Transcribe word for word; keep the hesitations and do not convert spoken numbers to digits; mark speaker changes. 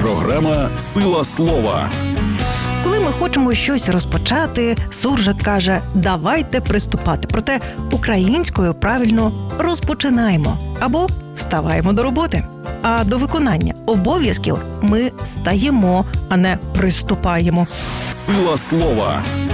Speaker 1: Програма «Сила слова».
Speaker 2: Коли ми хочемо щось розпочати, Суржик каже «давайте приступати». Проте українською правильно «розпочинаємо» або «вставаємо до роботи». А до виконання обов'язків ми стаємо, а не приступаємо.
Speaker 1: «Сила слова».